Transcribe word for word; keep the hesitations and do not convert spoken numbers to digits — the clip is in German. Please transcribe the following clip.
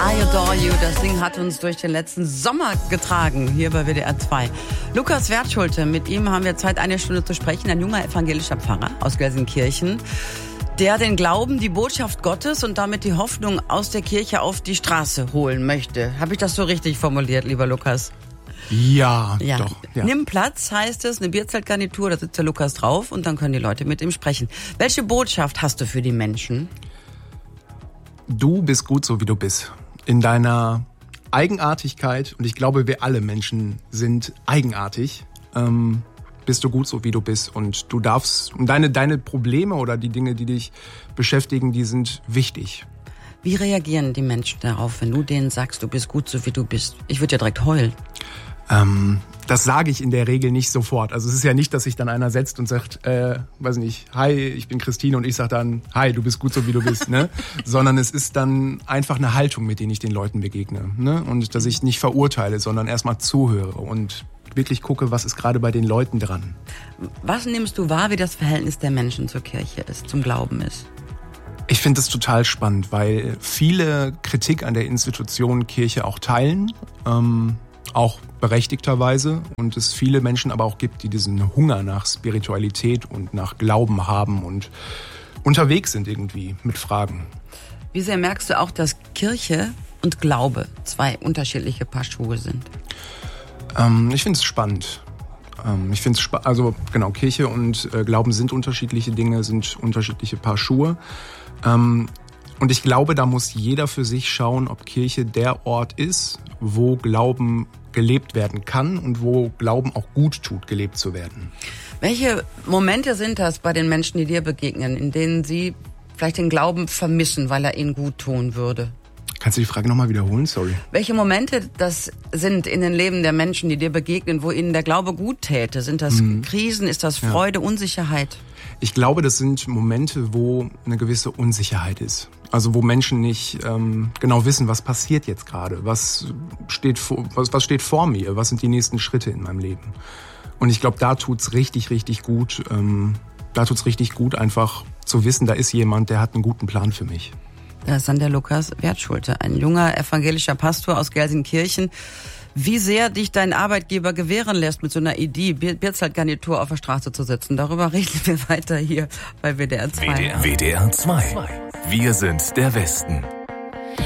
I Adore You, das Ding hat uns durch den letzten Sommer getragen, hier bei W D R zwei. Lukas Wertschulte, mit ihm haben wir Zeit, eine Stunde zu sprechen, ein junger evangelischer Pfarrer aus Gelsenkirchen, der den Glauben, die Botschaft Gottes und damit die Hoffnung aus der Kirche auf die Straße holen möchte. Habe ich das so richtig formuliert, lieber Lukas? Ja, ja. doch. Ja. Nimm Platz, heißt es, eine Bierzeltgarnitur, da sitzt der Lukas drauf und dann können die Leute mit ihm sprechen. Welche Botschaft hast du für die Menschen? Du bist gut so, wie du bist. In deiner Eigenartigkeit, und ich glaube, wir alle Menschen sind eigenartig, ähm, bist du gut so, wie du bist. Und du darfst, und deine, deine Probleme oder die Dinge, die dich beschäftigen, die sind wichtig. Wie reagieren die Menschen darauf, wenn du denen sagst, du bist gut so, wie du bist? Ich würde ja direkt heulen. Ähm, das sage ich in der Regel nicht sofort. Also es ist ja nicht, dass sich dann einer setzt und sagt, äh, weiß nicht, hi, ich bin Christine, und ich sage dann, hi, du bist gut so, wie du bist, ne? Sondern es ist dann einfach eine Haltung, mit der ich den Leuten begegne, ne? Und dass ich nicht verurteile, sondern erstmal zuhöre und wirklich gucke, was ist gerade bei den Leuten dran. Was nimmst du wahr, wie das Verhältnis der Menschen zur Kirche ist, zum Glauben ist? Ich finde das total spannend, weil viele Kritik an der Institution Kirche auch teilen, ähm, auch berechtigterweise, und es viele Menschen aber auch gibt, die diesen Hunger nach Spiritualität und nach Glauben haben und unterwegs sind irgendwie mit Fragen. Wie sehr merkst du auch, dass Kirche und Glaube zwei unterschiedliche Paar Schuhe sind? Ähm, ich finde es spannend. Ähm, ich finde es spa- also genau, Kirche und äh, Glauben sind unterschiedliche Dinge, sind unterschiedliche Paar Schuhe. Ähm, und ich glaube, da muss jeder für sich schauen, ob Kirche der Ort ist, wo Glauben gelebt werden kann und wo Glauben auch gut tut, gelebt zu werden. Welche Momente sind das bei den Menschen, die dir begegnen, in denen sie vielleicht den Glauben vermissen, weil er ihnen gut tun würde? Kannst du die Frage nochmal wiederholen? Sorry. Welche Momente das sind in den Leben der Menschen, die dir begegnen, wo ihnen der Glaube gut täte? Sind das mhm. Krisen? Ist das Freude, ja. Unsicherheit? Ich glaube, das sind Momente, wo eine gewisse Unsicherheit ist. Also wo Menschen nicht ähm, genau wissen, was passiert jetzt gerade, was steht vor, was, was steht vor mir, was sind die nächsten Schritte in meinem Leben. Und ich glaube, da tut's richtig, richtig gut. Ähm, da tut's richtig gut, einfach zu wissen, da ist jemand, der hat einen guten Plan für mich. Das ist dann der Lukas Wertschulte, ein junger evangelischer Pastor aus Gelsenkirchen. Wie sehr dich dein Arbeitgeber gewähren lässt, mit so einer Idee, Bierzeltgarnitur auf der Straße zu sitzen. Darüber reden wir weiter hier bei W D R zwei. W D R zwei. Wir sind der Westen.